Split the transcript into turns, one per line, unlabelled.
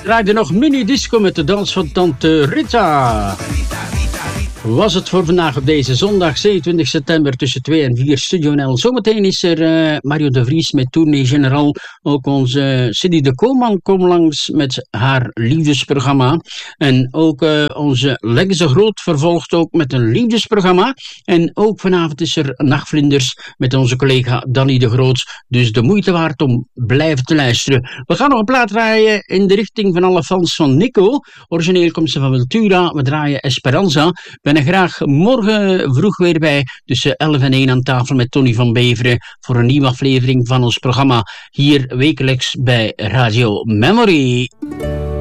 draaide nog mini-disco met de dans van tante Rita. Was het voor vandaag op deze zondag 27 september tussen 2 en 4 Studio NL. Zometeen is er Mario de Vries met Tournee General. Ook onze Cindy de Koolman komt langs met haar liefdesprogramma. En ook onze Lex de Groot vervolgt ook met een liefdesprogramma. En ook vanavond is er Nachtvlinders met onze collega Danny de Groot. Dus de moeite waard om blijven te luisteren. We gaan nog een plaat draaien in de richting van alle fans van Nico. Origineel komt ze van Wiltura. We draaien Esperanza. Ben er graag morgen vroeg weer bij tussen 11 en 1 aan tafel met Tony van Beveren voor een nieuwe aflevering van ons programma hier wekelijks bij Radio Memory.